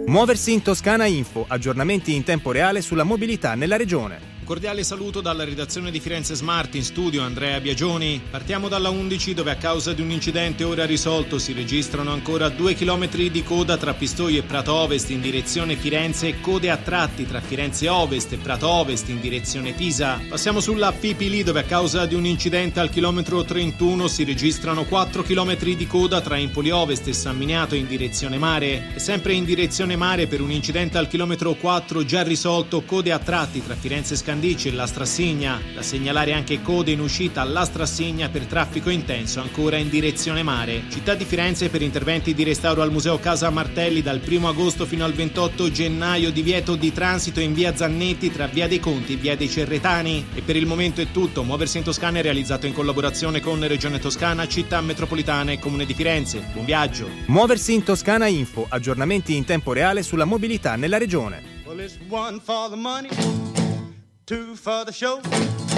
Muoversi in Toscana Info, aggiornamenti in tempo reale sulla mobilità nella regione. Cordiale saluto dalla redazione di Firenze Smart, in studio Andrea Biagioni. Partiamo dalla 11 dove a causa di un incidente ora risolto si registrano ancora 2 chilometri di coda tra Pistoia e Prato Ovest in direzione Firenze e code a tratti tra Firenze Ovest e Prato Ovest in direzione Pisa. Passiamo sulla Pipili dove a causa di un incidente al chilometro 31 si registrano 4 chilometri di coda tra Empoli Ovest e San Miniato in direzione mare. E sempre in direzione mare per un incidente al chilometro 4 già risolto code a tratti tra Firenze Scandice e La Strassigna. Da segnalare anche code in uscita alla Strassigna per traffico intenso ancora in direzione mare. Città di Firenze per interventi di restauro al Museo Casa Martelli dal 1 agosto fino al 28 gennaio, divieto di transito in via Zannetti tra via dei Conti e via dei Cerretani. E per il momento è tutto. Muoversi in Toscana è realizzato in collaborazione con Regione Toscana, Città Metropolitana e Comune di Firenze. Buon viaggio. Muoversi in Toscana Info, aggiornamenti in tempo reale sulla mobilità nella regione. Well, it's one for the money, two for the show.